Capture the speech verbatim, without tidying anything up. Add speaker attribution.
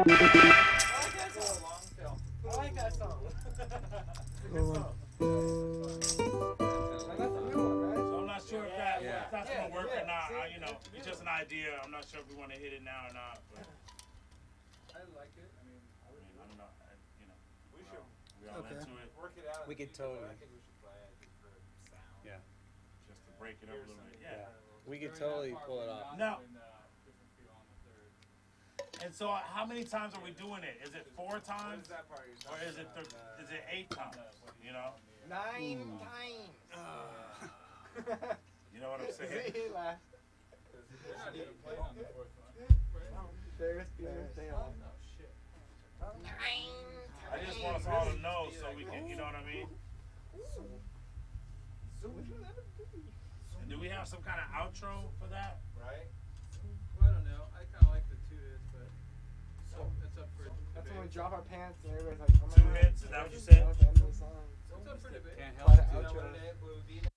Speaker 1: that song. I like that song. Good song. That's a new one, right?
Speaker 2: So I'm not sure if, that,
Speaker 3: Yeah.
Speaker 2: if that's
Speaker 1: Yeah,
Speaker 2: gonna work
Speaker 1: yeah,
Speaker 2: or not.
Speaker 1: see,
Speaker 2: I, you know,
Speaker 1: it's
Speaker 2: it's
Speaker 1: new.
Speaker 2: just an idea. I'm not sure if we want to hit it now or not. But
Speaker 4: I like it. I mean,
Speaker 2: I mean, I don't know. I, you know,
Speaker 4: we
Speaker 2: we're
Speaker 4: should
Speaker 2: all, we all
Speaker 5: Okay.
Speaker 2: into it
Speaker 4: work it out.
Speaker 3: We
Speaker 4: in the
Speaker 3: could
Speaker 4: future, but
Speaker 3: totally-
Speaker 4: I think we should play it just for sound.
Speaker 3: Yeah.
Speaker 2: just to break it up a little bit. Yeah.
Speaker 3: We could totally pull it off.
Speaker 2: No.
Speaker 4: And, uh, different feel on the third.
Speaker 2: And so, how many times are we doing it? Is it four
Speaker 4: What
Speaker 2: times,
Speaker 4: is that part you're
Speaker 2: or
Speaker 4: talking
Speaker 2: is it
Speaker 4: about?
Speaker 2: th- is it eight times? You know,
Speaker 1: Nine
Speaker 5: Mm.
Speaker 1: times.
Speaker 2: you know what I'm saying?
Speaker 1: He laughed.
Speaker 4: We're not even playing on the fourth one.
Speaker 1: Ferris Bueller's Day Off.
Speaker 4: No shit.
Speaker 2: I just want us all to know so we can, you know what I mean? And do we have some kind of outro for that?
Speaker 4: Right? Well, I don't know. I kind of like the two hits, but so it's up for
Speaker 1: That's when we
Speaker 4: debate.
Speaker 1: drop our pants and everybody's like, oh my
Speaker 2: Two
Speaker 1: God.
Speaker 2: hits, is that what you
Speaker 1: That
Speaker 2: said?
Speaker 1: was the end of the song.
Speaker 4: It's up for debate.
Speaker 3: Can't
Speaker 1: Play
Speaker 3: help
Speaker 1: the
Speaker 3: it.
Speaker 1: outro.
Speaker 4: Blue D